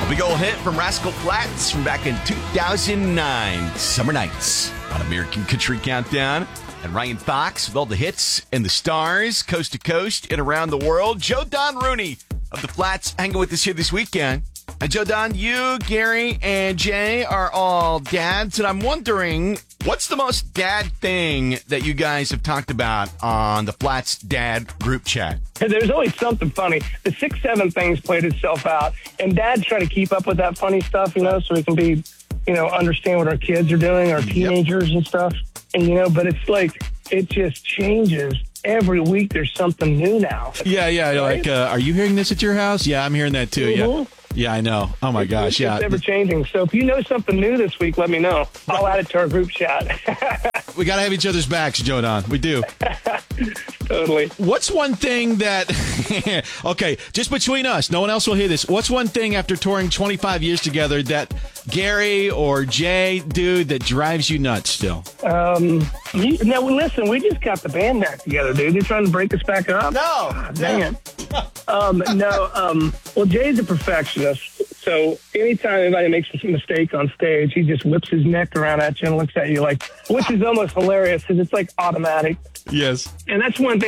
Big old hit from Rascal Flatts from back in 2009. Summer Nights on American Country Countdown. And Ryan Fox with all the hits and the stars, coast to coast and around the world. Joe Don Rooney of the Flats hanging with us here this weekend. And Joe Don, you, Gary, and Jay are all dads. And I'm wondering, what's the most dad thing that you guys have talked about on the Flats dad group chat? There's always something funny. The 6-7 thing's played itself out. And Dad's trying to keep up with that funny stuff, so we can be, understand what our kids are doing, our teenagers and stuff. And, but it's like, it just changes. Every week there's something new now. Yeah. Right? Like, are you hearing this at your house? Yeah, I'm hearing that too. Mm-hmm. Yeah. Yeah, I know. Oh, my gosh. It's ever changing. So if you know something new this week, let me know. I'll add it to our group chat. We got to have each other's backs, Joe Don. We do. Totally. What's one thing that, okay, just between us, no one else will hear this. What's one thing after touring 25 years together that Gary or Jay do that drives you nuts still? Now, listen, we just got the band back together, dude. They're trying to break us back up. No. Dang it. Well, Jay's a perfectionist. So anytime anybody makes a mistake on stage, he just whips his neck around at you and looks at you like, which is almost hilarious because it's like automatic. Yes. And that's one thing